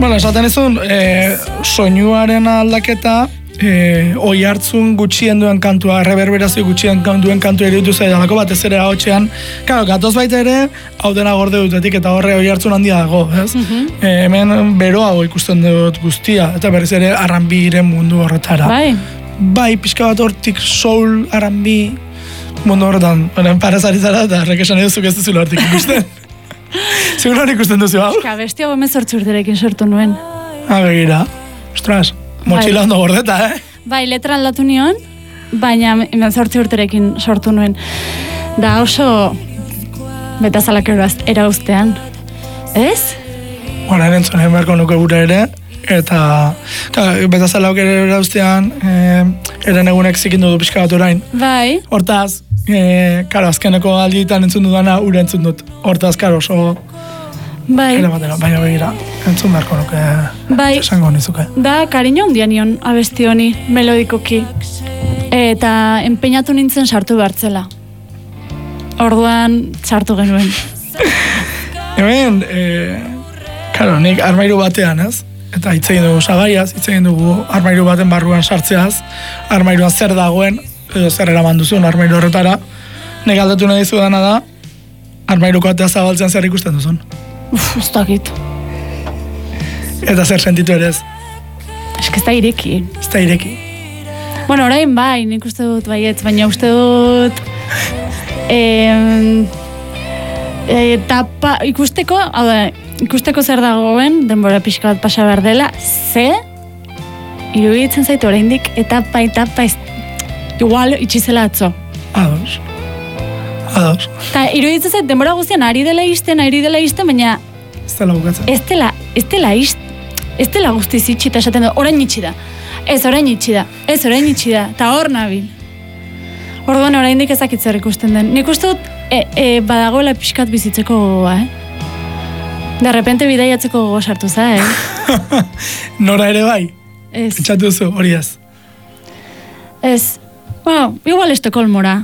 Bueno, esaten ezun, soinuaren aldaketa, oi hartzun gutxien duen kantua, reverberazio gutxien duen kantua iruditu zaidalako, batez ere ahotsean, claro, gatoz baita ere, hau dena gorde dutetik, eta horre oi hartzun handia dago, ez? Hemen beroago ikusten dut guztia, eta berriz ere R&Biren mundu horretara. Bai, pixka bat hortik soul, R&B mundu horretan, parazari zara, eta rekesan edo zuk ez duzula hortik ikusten. Segun hori ikusten duzu, hau? Bestia gomez urterekin sortu nuen. Begira, ostras, motxila ondo gordeta, Bai, letra aldatu nion, baina 18 urterekin sortu nuen. Da oso betazalak erauztean. Ez? Bueno, erentzunen beharko nuke gure ere, eta betazalak erauztean, eren egunek zikindu du pixka bat orain. Bai. Hortaz, karo, azkeneko aldietan entzun dudana, ure entzun dut. Hortaz, karo, oso... Bai. Baina begira, entzun beharko nuke esango nizuke. Da, kariño handia nion abesti honi, melodikoki. Eta enpeinatu nintzen sartu behartzela. Orduan, sartu genuen. Hemen, karo, nik armairu batean, ez? Eta hitz egin dugu sagaiaz, hitz egin dugu armairu baten barruan sartzeaz, armairuan zer dagoen, edo zer eraman duzun armairu horretara, nek aldatu nahi dizudana da, armairuko atea zabaltzean zer ikusten duzun. Ez dakit. Eta zer sentitu ere ez? Eske ez da ireki. Ez da ireki. Bueno, orain bai, nik uste dut baietz, baina uste dut... Tapa, ikusteko zer dagoen, denbora pixka bat pasa behar dela, iruditzen zaitu oraindik etapa igual itxizela atzo. Ados. Ta iruditzen zait denbora guztian ari dela izten, baina ez dela bukatzen. Ez dela guztiz itxi eta esaten du, orain itxi da. Orain itxi da. Ta hor nabil. Orduan oraindik ezakitzer ikusten den. Nik uste dut badagoela pixkat bizitzeko gogoa, De repente bidaiatzeko gogo sartu za, Nora ere bai? Ez. Pentsatu duzu, hori ez? Ez. Bueno, igual Estokolmora.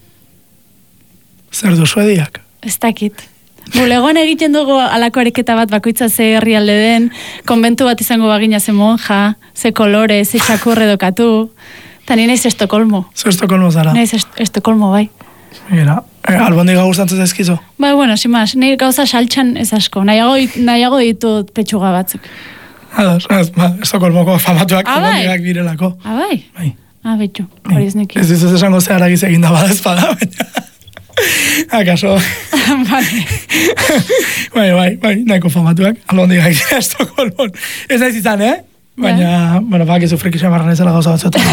Zer du Suediak? Ez dakit. Bulegoan egiten dugu alako ariketa bat bakoitza ze herrialde den, konbentu bat izango bagina ze monja, ze kolore, ze txakurre dokatu. Ta ni naiz Estokolmo. Zu Estokolmo zara? Naiz Estokolmo, bai. Mira, albondiga gustatzen zaizkizu? Bai, bueno, sin más, ni gauza saltxan ez asko. Nahiago ditut petxuga batzuk. Estokolmoko famatuak albondigak direlako. Bai? Bai. Betxu, hori ez neki. Ez dizuz esango zehar agiz eginda badezpada, baina... Akaso. Bai, nahiko famatuak, albondigak dira Estokolmon. Ez naiz izan, Baina, bueno, bakizu frikisa marran ezela gauza batzuetan.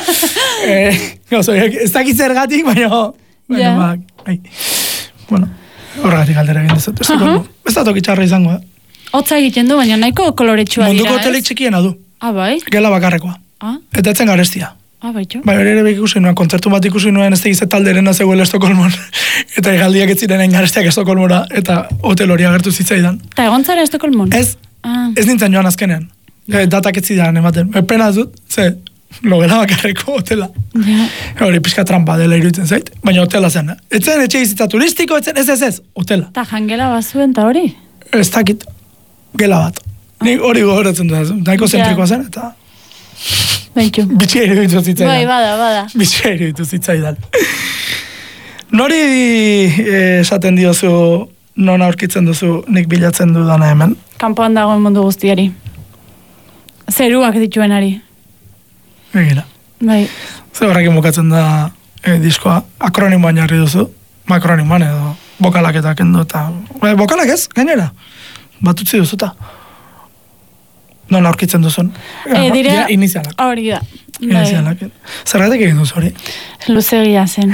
Ez dakit zergatik, baina... Bai. Bueno, horregatik aldera egin dezut. Ez da tokitxarra izango, Hotza egiten du, baina nahiko koloretsua dira, munduko hotelik txikiena du. Bai? Gela bakarrekoa. Eta etzen garestia. Baitxo. Bai, hori ere ikusi nuen, kontzertu bat ikusi nuen ez tegize talderena zegoela Estokolmon. Eta egaldiak ez ziren garestiak Estokolmora, eta hotel hori agertu zitzaidan. Eta egontzara Estokolmon? Ez nintzen joan azkenean. Datak ez zidan ematen. Pena dut, logela bakarreko hotela. Hori pixka trampa dela iruditzen zait, baina hotela zen. Etzen etxe bizitza turistiko, ez, hotela. Eta jangela bazuen, eta hori? Ez dakit, gela bat. Nik hori gogoratzen dut, nahiko zentrikoa zen, eta... Baitu. Bitxia iruditu zitzaidan. Bai, bada. Bitxia iruditu zitzaidan. Nori esaten diozu, non aurkitzen duzu nik bilatzen dudana hemen? Kanpoan dagoen mundu guztiari. Zeruak dituenari. Begira. Bai. Zer horrekin bukatzen da diskoa, akronimoan jarri duzu, makronimoan edo bokalak eta kendu eta... Bokalak ez, gainera? Batutzi duzuta. Non aurkitzen duzun? Dira... Inizialak. Hori da. Inizialak. Zergatik egin duzu hori? Luzegia zen.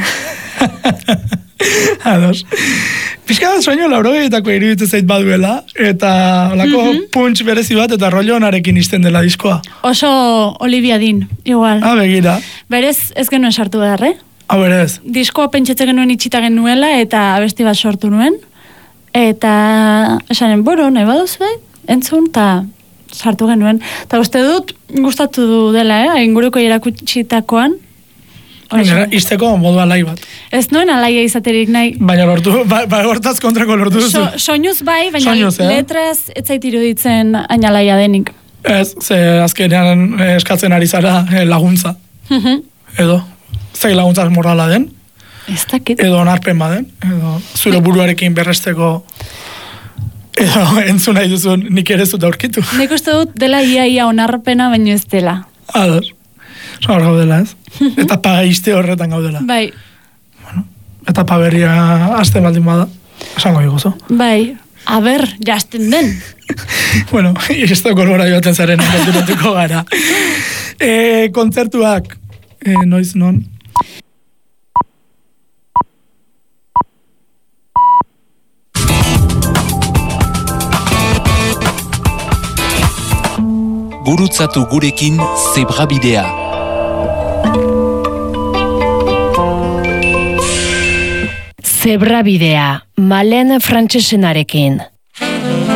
Ados. Pixka da soinu laurogeitako iruditzen zait baduela, eta olako punch berezi bat eta rollo honarekin izten dela diskoa. Oso Olivia Dean, igual. Begira. Berez ez genuen sartu behar, berez. Diskoa pentsatzen genuen itxita genuela eta abesti bat sortu nuen. Eta esanen, nahi baduz, entzun, eta sartu genuen. Eta uste dut, gustatu dela, inguruko irakutsitakoan, Gainera, izteko modu alai bat. Ez nuen alaia izaterik nahi. Baina lortu, hortaz kontrako lortu duzu. Soinuz bai, baina Soinuz, letraz ez zait iruditzen hain alaia denik. Ez, ze azkenean eskatzen ari zara laguntza. Edo, zei laguntza morala den. Ez dakit. Edo onarpen baden. Edo zure buruarekin berresteko edo entzun nahi duzun nik ere zut aurkitu. Nik uste dut dela ia onarpena, baino ez dela. Ados. Hor gaudela, ez? Etapa izte horretan gaudela. Bai. Bueno, etapa berria haste baldin bada. Esango iguzo. Bai. Aber, jasten den. Bueno, izte kolbora joaten zaren konturatuko gara. Kontzertuak, noiz non? Gurutzatu gurekin Zebrabidea. Zebrabidea, Malen Frantsesenarekin.